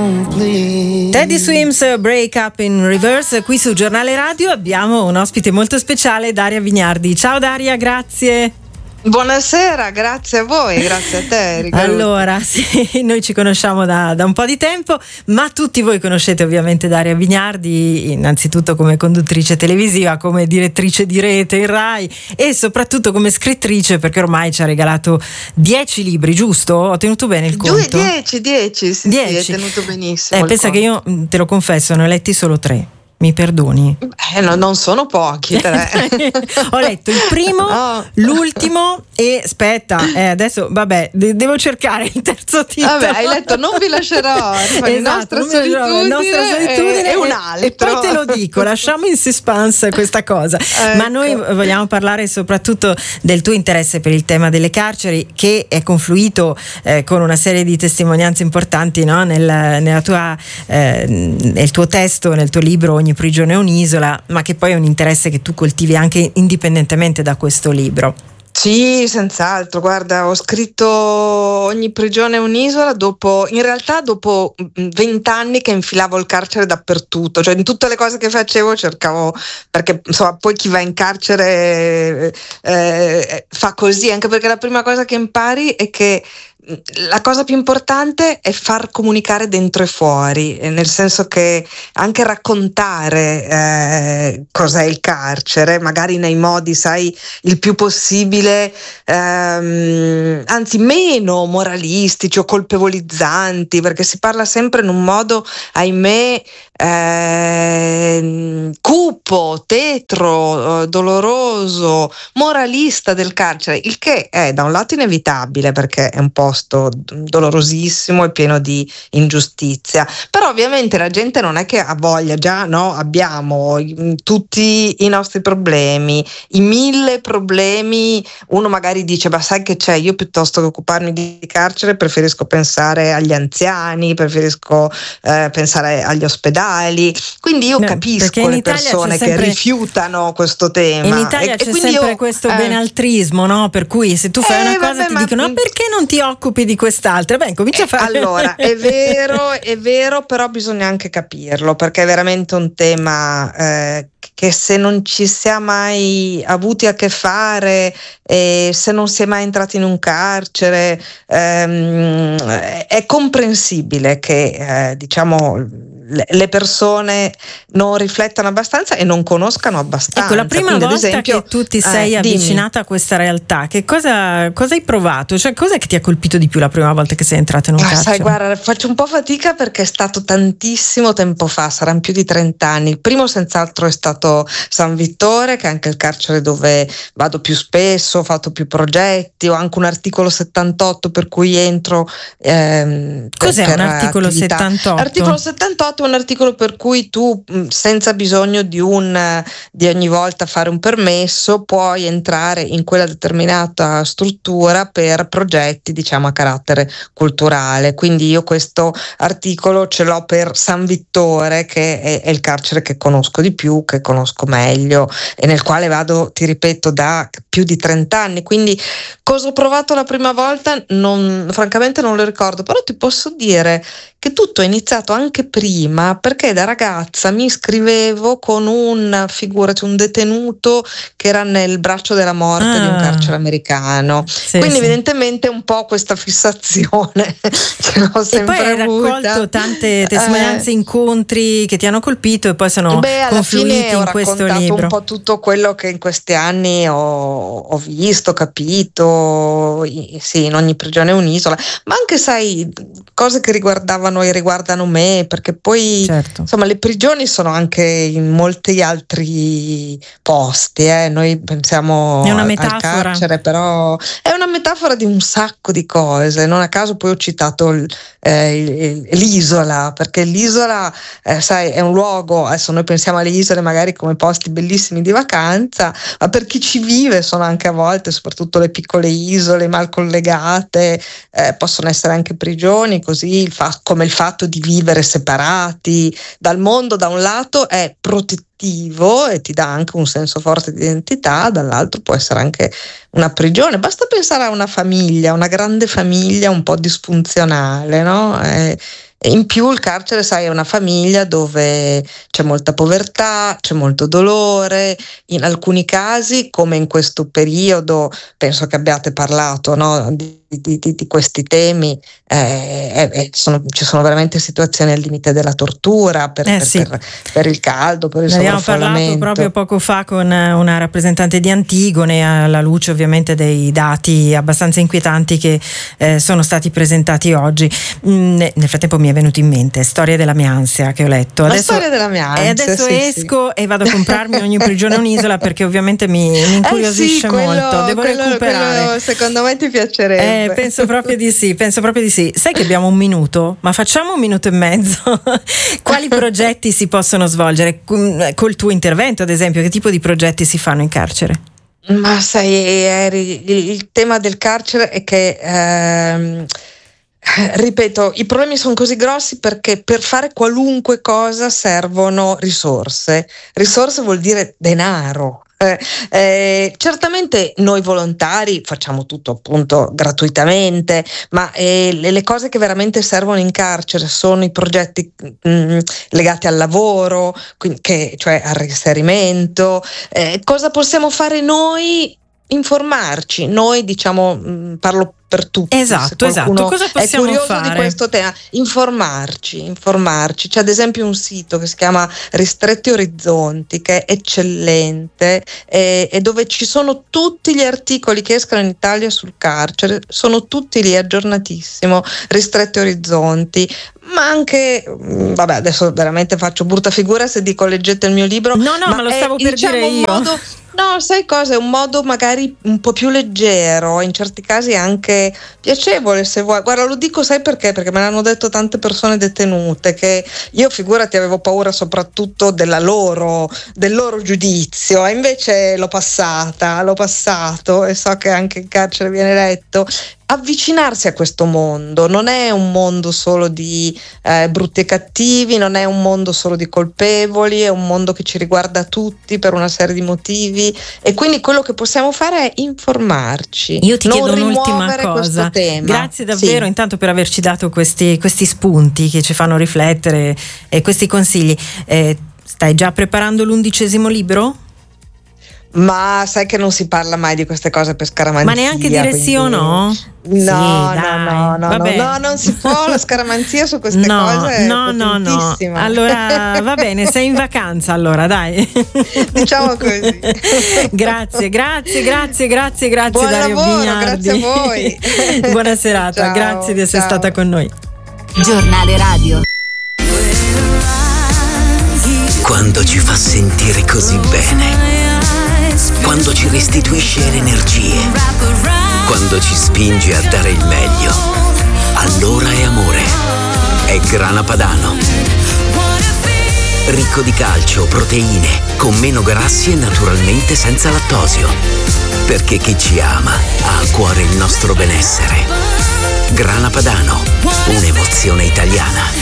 Teddy Swims, Break Up in Reverse. Qui su Giornale Radio abbiamo un ospite molto speciale, Daria Vignardi. Ciao Daria, grazie. Buonasera, grazie a voi, grazie a te, Riccardo. Allora, sì, noi ci conosciamo da un po' di tempo, ma tutti voi conoscete ovviamente Daria Vignardi, innanzitutto come conduttrice televisiva, come direttrice di rete in Rai e soprattutto come scrittrice, perché ormai ci ha regalato 10 libri, giusto? Ho tenuto bene il conto? 10, sì, hai tenuto benissimo. Pensa che io, te lo confesso, ne ho letti solo 3. Mi perdoni? No, non sono pochi, 3. Ho letto il primo, l'ultimo e aspetta, adesso vabbè, devo cercare il terzo titolo. Vabbè, hai letto Non vi lascerò, esatto, nostra solitudine e un altro. E poi te lo dico, lasciamo in suspense questa cosa. Ecco. Ma noi vogliamo parlare soprattutto del tuo interesse per il tema delle carceri, che è confluito con una serie di testimonianze importanti, no? nel tuo testo, nel tuo libro Ogni prigione è un'isola, ma che poi è un interesse che tu coltivi anche indipendentemente da questo libro. Sì, senz'altro, guarda, ho scritto Ogni prigione è un'isola dopo 20 anni che infilavo il carcere dappertutto, cioè in tutte le cose che facevo cercavo, perché insomma poi chi va in carcere fa così, anche perché la prima cosa che impari è che la cosa più importante è far comunicare dentro e fuori, nel senso che anche raccontare cos'è il carcere, magari nei modi, sai, il più possibile, anzi meno moralistici o colpevolizzanti, perché si parla sempre in un modo, ahimè, cupo, tetro, doloroso, moralista del carcere, il che è da un lato inevitabile perché è un posto dolorosissimo e pieno di ingiustizia, però ovviamente la gente non è che ha voglia, già no, abbiamo tutti i nostri problemi, i 1000 problemi, uno magari dice ma sai che c'è, io piuttosto che occuparmi di carcere preferisco pensare agli anziani, preferisco pensare agli ospedali, quindi io capisco le persone che rifiutano questo tema. In Italia c'è sempre questo benaltrismo, no? Per cui se tu fai una cosa ti dicono ma perché non ti occupi di quest'altra? Beh, comincia a fare. Allora, è vero, però bisogna anche capirlo, perché è veramente un tema che se non ci si è mai avuti a che fare, se non si è mai entrati in un carcere, è comprensibile che diciamo le persone non riflettano abbastanza e non conoscano abbastanza. Ecco, la prima volta, ad esempio, che tu ti sei avvicinata a questa realtà, che cosa hai provato? Cioè, cos'è che ti ha colpito di più la prima volta che sei entrata in un carcere? Sai, guarda, faccio un po' fatica perché è stato tantissimo tempo fa, saranno più di 30 anni. Il primo senz'altro è stato San Vittore, che è anche il carcere dove vado più spesso, ho fatto più progetti, ho anche un articolo 78 per cui entro. Cos'è un articolo 78? L'articolo 78 è un articolo per cui tu, senza bisogno di ogni volta fare un permesso, puoi entrare in quella determinata struttura per progetti, diciamo, a carattere culturale. Quindi io questo articolo ce l'ho per San Vittore, che è il carcere che conosco di più, che conosco meglio e nel quale vado, ti ripeto, da più di 30 anni. Quindi cosa ho provato la prima volta? Francamente non lo ricordo, però ti posso dire che tutto è iniziato anche prima, perché da ragazza mi iscrivevo con un detenuto che era nel braccio della morte di un carcere americano, sì, quindi sì. Evidentemente un po' questa fissazione ce l'ho sempre avuta. E poi hai raccolto tante testimonianze, incontri che ti hanno colpito e poi sono confluiti in questo libro. Ho raccontato un po' tutto quello che in questi anni ho visto, capito, sì, in Ogni prigione è un'isola, ma anche, sai, cose che riguardavano e riguardano me, perché poi certo. Insomma le prigioni sono anche in molti altri posti, noi pensiamo al carcere, però è una metafora di un sacco di cose. Non a caso poi ho citato l'isola, perché l'isola sai, è un luogo, adesso noi pensiamo alle isole magari come posti bellissimi di vacanza, ma per chi ci vive sono anche a volte, soprattutto le piccole isole mal collegate, possono essere anche prigioni, così come il fatto di vivere separati dal mondo da un lato è protettivo e ti dà anche un senso forte di identità, dall'altro può essere anche una prigione. Basta pensare a una famiglia, una grande famiglia un po' disfunzionale, no? In più il carcere, sai, è una famiglia dove c'è molta povertà, c'è molto dolore, in alcuni casi, come in questo periodo, penso che abbiate parlato, no, di questi temi, ci sono veramente situazioni al limite della tortura per il caldo, per il sovraffollamento. Abbiamo parlato proprio poco fa con una rappresentante di Antigone, alla luce ovviamente dei dati abbastanza inquietanti che sono stati presentati oggi. Nel frattempo mi è venuto in mente Storia della mia ansia, che ho letto. Storia della mia ansia, e adesso esco e vado a comprarmi Ogni prigione è un'isola, perché ovviamente mi incuriosisce molto. Devo recuperare. Quello secondo me ti piacerebbe. Penso proprio di sì. Sai che abbiamo un minuto, ma facciamo 1 minuto e mezzo. Quali progetti si possono svolgere col tuo intervento, ad esempio? Che tipo di progetti si fanno in carcere? Ma sai, il tema del carcere è che ripeto, i problemi sono così grossi perché per fare qualunque cosa servono risorse. Risorse vuol dire denaro. Certamente noi volontari facciamo tutto appunto gratuitamente, ma le cose che veramente servono in carcere sono i progetti legati al lavoro, cioè al reinserimento. Cosa possiamo fare noi? Informarci. Noi, diciamo, parlo per tutti. Esatto. Cosa possiamo è curioso fare? Di questo tema, informarci. C'è ad esempio un sito che si chiama Ristretti Orizzonti, che è eccellente, e dove ci sono tutti gli articoli che escono in Italia sul carcere, sono tutti lì, aggiornatissimo. Ristretti Orizzonti. Ma anche, vabbè, adesso veramente faccio brutta figura se dico leggete il mio libro. No, ma lo stavo per dire io. No, sai cosa? È un modo magari un po' più leggero, in certi casi anche piacevole, se vuoi. Guarda, lo dico, sai perché? Perché me l'hanno detto tante persone detenute, che io, figurati, avevo paura soprattutto del loro giudizio, e invece l'ho passato e so che anche in carcere viene letto. Avvicinarsi a questo mondo non è un mondo solo di brutti e cattivi, non è un mondo solo di colpevoli, è un mondo che ci riguarda tutti per una serie di motivi, e quindi quello che possiamo fare è informarci. Io ti chiedo un'ultima cosa. Grazie davvero intanto per averci dato questi spunti che ci fanno riflettere, e questi consigli. Stai già preparando l'11° libro? Ma sai che non si parla mai di queste cose per scaramanzia. Ma neanche dire quindi... sì o no? No, non si può, la scaramanzia su queste cose è potentissima. Allora va bene, sei in vacanza allora, dai. Diciamo così. Grazie Buon Dario lavoro, Bignardi. grazie a voi. Buona serata, ciao, grazie di essere stata con noi. Giornale Radio. Quando ci fa sentire così bene, quando ci restituisce le energie, quando ci spinge a dare il meglio, allora è amore. È Grana Padano. Ricco di calcio, proteine, con meno grassi e naturalmente senza lattosio. Perché chi ci ama ha a cuore il nostro benessere. Grana Padano, un'emozione italiana.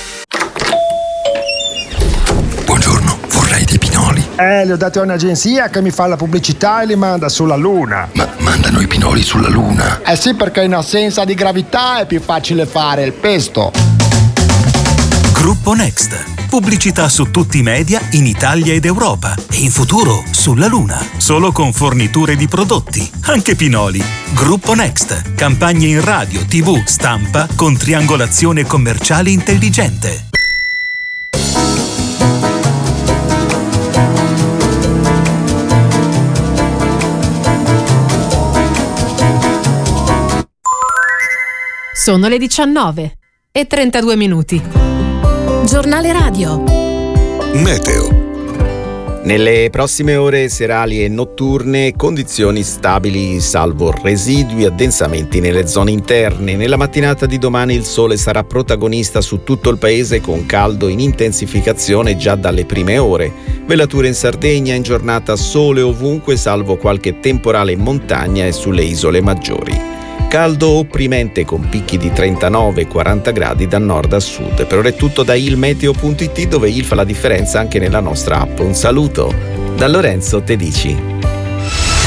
Buongiorno, vorrei dei pinoli. Li ho dati a un'agenzia che mi fa la pubblicità e li manda sulla Luna. Ma mandano i pinoli sulla Luna? Sì, perché in assenza di gravità è più facile fare il pesto. Gruppo Next. Pubblicità su tutti i media in Italia ed Europa. E in futuro sulla Luna. Solo con forniture di prodotti. Anche pinoli. Gruppo Next. Campagne in radio, TV, stampa con triangolazione commerciale intelligente. Sono le 19:32. Giornale Radio. Meteo. Nelle prossime ore serali e notturne condizioni stabili salvo residui addensamenti nelle zone interne. Nella mattinata di domani il sole sarà protagonista su tutto il paese con caldo in intensificazione già dalle prime ore. Velature in Sardegna, in giornata sole ovunque salvo qualche temporale in montagna e sulle isole maggiori. Caldo opprimente con picchi di 39-40 gradi da nord a sud. Per ora è tutto da ilmeteo.it, dove il fa la differenza anche nella nostra app. Un saluto da Lorenzo Tedici.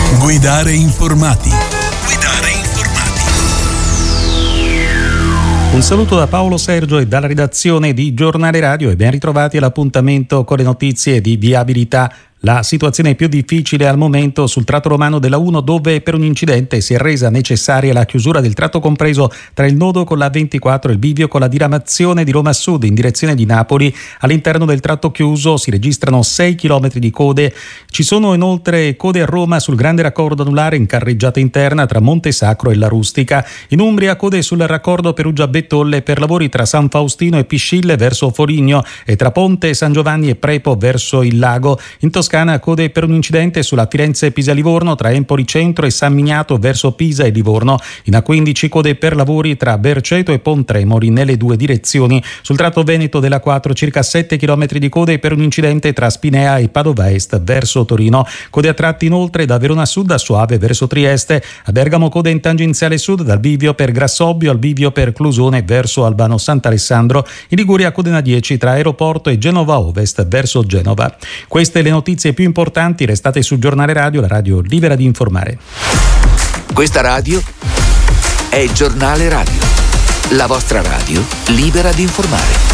Guidare informati. Un saluto da Paolo Sergio e dalla redazione di Giornale Radio e ben ritrovati all'appuntamento con le notizie di viabilità. La situazione più difficile al momento sul tratto romano della 1, dove per un incidente si è resa necessaria la chiusura del tratto compreso tra il nodo con la 24 e il bivio con la diramazione di Roma Sud in direzione di Napoli. All'interno del tratto chiuso si registrano 6 km di code. Ci sono inoltre code a Roma sul grande raccordo anulare in carreggiata interna tra Monte Sacro e La Rustica. In Umbria code sul raccordo Perugia-Bettolle per lavori tra San Faustino e Piscille verso Foligno e tra Ponte San Giovanni e Prepo verso il lago. In Toscana code per un incidente sulla Firenze-Pisa-Livorno tra Empoli Centro e San Miniato verso Pisa e Livorno. In A15 code per lavori tra Berceto e Pontremoli nelle due direzioni. Sul tratto veneto della 4 circa 7 km di code per un incidente tra Spinea e Padova Est verso Torino. Code a tratti inoltre da Verona Sud a Soave verso Trieste. A Bergamo code in tangenziale sud dal bivio per Grassobbio al bivio per Clusone verso Albano Sant'Alessandro. In Liguria code in A10 tra Aeroporto e Genova Ovest verso Genova. Queste le notizie più importanti, restate sul Giornale Radio, la radio libera di informare. Questa radio è Giornale Radio, la vostra radio libera di informare.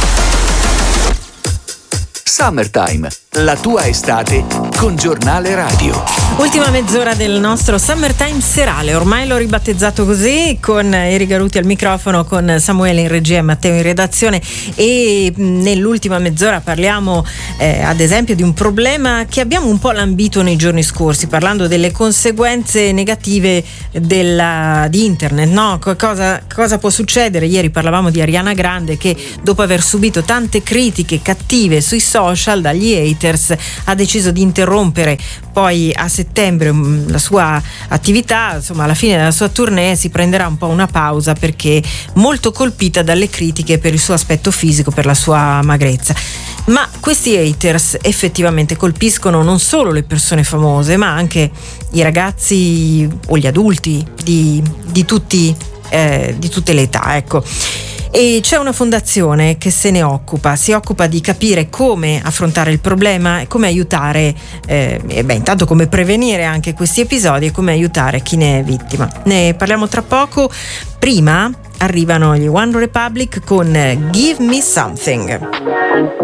Summertime, la tua estate con Giornale Radio. Ultima mezz'ora del nostro Summertime serale, ormai l'ho ribattezzato così, con Eri Garuti al microfono, con Samuele in regia e Matteo in redazione, e nell'ultima mezz'ora parliamo ad esempio di un problema che abbiamo un po' lambito nei giorni scorsi, parlando delle conseguenze negative di internet, no? Cosa può succedere? Ieri parlavamo di Ariana Grande che, dopo aver subito tante critiche cattive sui social dagli haters, ha deciso di interrompere poi a settembre la sua attività. Insomma, alla fine della sua tournée si prenderà un po' una pausa perché molto colpita dalle critiche per il suo aspetto fisico, per la sua magrezza. Ma questi haters effettivamente colpiscono non solo le persone famose, ma anche i ragazzi o gli adulti di tutte le età, ecco. E c'è una fondazione che si occupa di capire come affrontare il problema e come aiutare, intanto come prevenire anche questi episodi e come aiutare chi ne è vittima. Ne parliamo tra poco. Prima arrivano gli One Republic con Give Me Something.